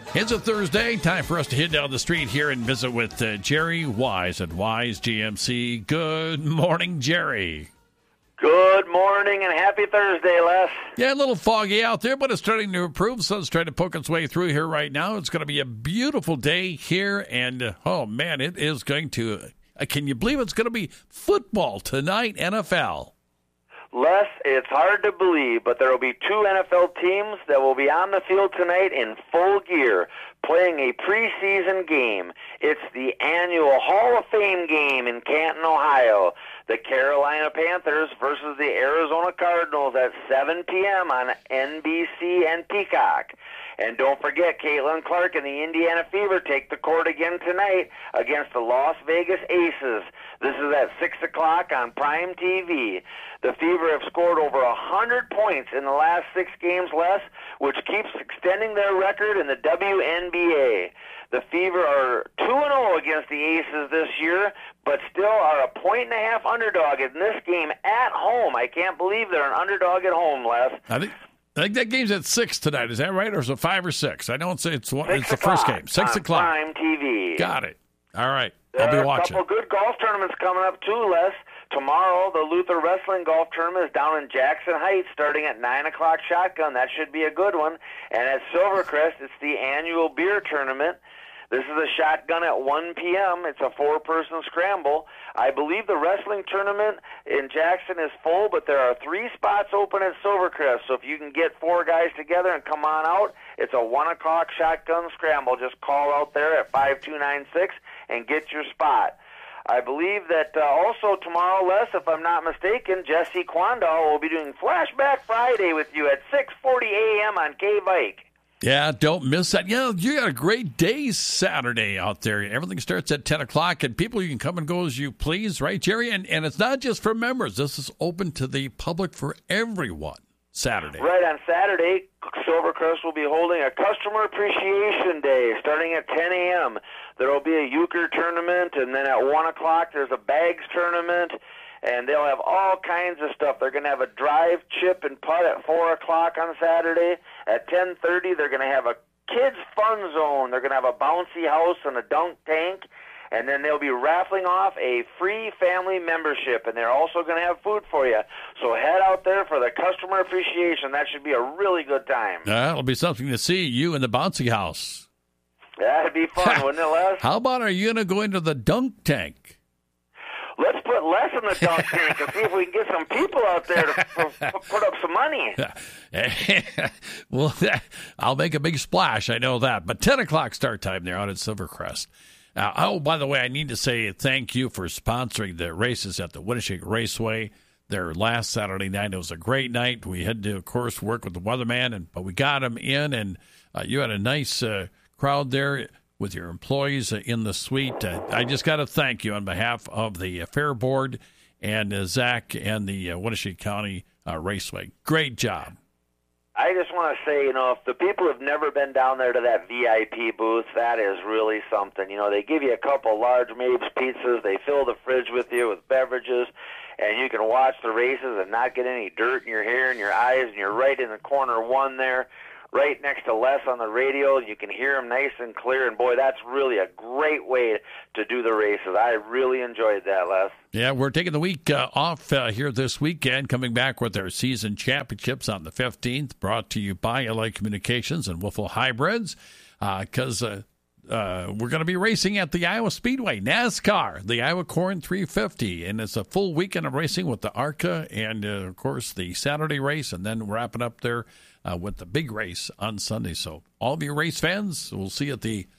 It's a Thursday. Time for us to head down the street here and visit with Jerry Wise at Wise GMC. Good morning, Jerry. Good morning and happy Thursday, Les. Yeah, a little foggy out there, but it's starting to improve. Sun's trying to poke its way through here right now. It's going to be a beautiful day here, and oh man, it is going to. Can you believe it's going to be football tonight, NFL? Les, it's hard to believe, but there will be two NFL teams that will be on the field tonight in full gear playing a preseason game. It's the annual Hall of Fame game in Canton, Ohio. The Carolina Panthers versus the Arizona Cardinals at 7 p.m. on NBC and Peacock. And don't forget, Caitlin Clark and the Indiana Fever take the court again tonight against the Las Vegas Aces. This is at 6 o'clock on Prime TV. The Fever have scored over 100 points in the last 6 games less, which keeps extending their record in the WNBA. The Fever are 2-0 against the Aces this year, but still are a 1.5-point underdog in this game at home. I can't believe they're an underdog at home, Les. I think that game's at 6 tonight. Is that right, or is it 5 or 6? I know it's the first game. 6 o'clock. Prime TV. Got it. All right. There I'll be are watching. a couple good golf tournaments coming up too, Les. Tomorrow, the Luther Wrestling Golf Tournament is down in Jackson Heights starting at 9 o'clock shotgun. That should be a good one. And at Silvercrest, it's the annual beer tournament. This is a shotgun at 1 p.m. It's a 4-person scramble. I believe the wrestling tournament in Jackson is full, but there are 3 spots open at Silvercrest. So if you can get 4 guys together and come on out, it's a 1 o'clock shotgun scramble. Just call out there at 5296 and get your spot. I believe that also tomorrow, Les, if I'm not mistaken, Jesse Quandahl will be doing Flashback Friday with you at 6:40 a.m. on K-Vike. Yeah, don't miss that. Yeah, you got a great day Saturday out there. Everything starts at 10 o'clock, and people, you can come and go as you please, right, Jerry? And it's not just for members. This is open to the public for everyone Saturday. Right, on Saturday, Silvercrest will be holding a Customer Appreciation Day starting at 10 a.m. There will be a euchre tournament, and then at 1 o'clock there's a bags tournament, and they'll have all kinds of stuff. They're going to have a drive, chip, and putt at 4 o'clock on Saturday. At 10:30, they're going to have a kids' fun zone. They're going to have a bouncy house and a dunk tank, and then they'll be raffling off a free family membership, and they're also going to have food for you. So head out there for the Customer Appreciation. That should be a really good time. That'll be something to see, you in the bouncy house. That'd be fun, wouldn't it, Les? How about, are you going to go into the dunk tank? Let's put Les in the dunk tank and see if we can get some people out there to put up some money. Well, I'll make a big splash, I know that. But 10 o'clock start time there out at Silvercrest. By the way, I need to say thank you for sponsoring the races at the Winneshiek Raceway. There last Saturday night, it was a great night. We had to, of course, work with the weatherman, but we got him in, and you had a nice crowd there with your employees in the suite. I just got to thank you on behalf of the Fair Board and Zach and the Winneshiek County Raceway. Great job. I just want to say, if the people have never been down there to that VIP booth, that is really something. They give you a couple large Mabes pizzas. They fill the fridge with you with beverages, and you can watch the races and not get any dirt in your hair and your eyes, and you're right in the corner 1 there, right next to Les on the radio. You can hear him nice and clear, and boy, that's really a great way to do the races. I really enjoyed that, Les. Yeah, we're taking the week off here this weekend, coming back with our season championships on the 15th, brought to you by LA Communications and Wolfville Hybrids, because we're going to be racing at the Iowa Speedway, NASCAR, the Iowa Corn 350, and it's a full weekend of racing with the ARCA and, of course, the Saturday race, and then wrapping up there with the big race on Sunday. So all of you race fans, we'll see at the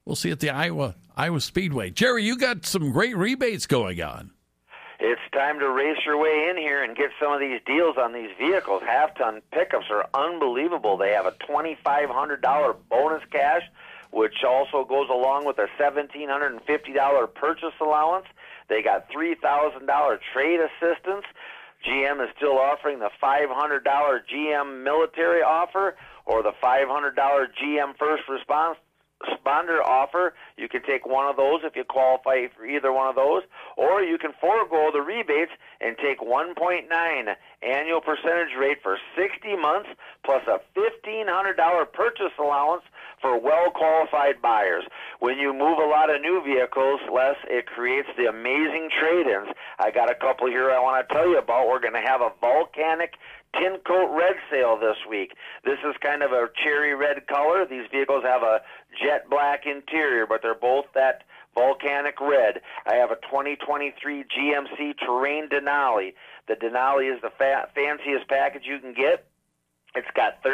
Iowa Speedway. Jerry, you got some great rebates going on. It's time to race your way in here and get some of these deals on these vehicles. Half-ton pickups are unbelievable. They have a $2,500 bonus cash, which also goes along with a $1,750 purchase allowance. They got $3,000 trade assistance. GM is still offering the $500 GM military offer or the $500 GM first responder offer. You can take one of those if you qualify for either one of those, or you can forego the rebates and take 1.9 annual percentage rate for 60 months plus a $1,500 purchase allowance for well-qualified buyers. When you move a lot of new vehicles, Les, it creates the amazing trade-ins. I got a couple here I want to tell you about. We're going to have a volcanic tin coat red sale this week. This is kind of a cherry red color. These vehicles have a jet black interior, but they're both that volcanic red. I have a 2023 GMC Terrain Denali. The Denali is the fanciest package you can get. It's got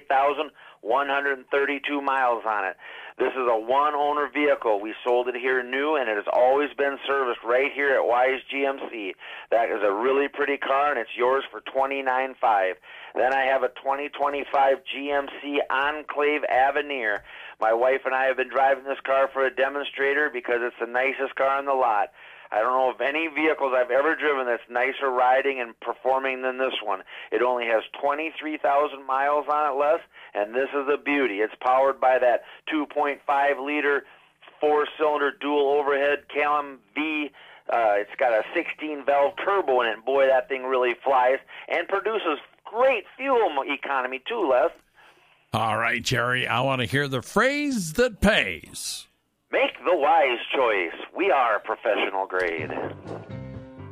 38,132 miles on it. This is a one-owner vehicle. We sold it here new, and it has always been serviced right here at Wise GMC. That is a really pretty car, and it's yours for $29,500. Then I have a 2025 GMC Enclave Avenir. My wife and I have been driving this car for a demonstrator because it's the nicest car in the lot. I don't know of any vehicles I've ever driven that's nicer riding and performing than this one. It only has 23,000 miles on it, Les, and this is a beauty. It's powered by that 2.5-liter four-cylinder dual overhead Callum V. It's got a 16-valve turbo in it, and boy, that thing really flies and produces great fuel economy too, Les. All right, Jerry, I want to hear the phrase that pays. Make the wise choice. We are professional grade.